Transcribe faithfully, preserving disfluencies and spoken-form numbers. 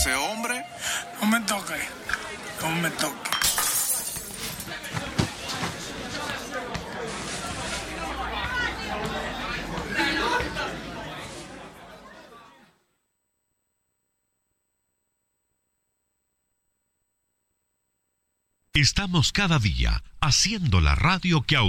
ese hombre. No me toque, no me toque. Estamos cada día haciendo la radio que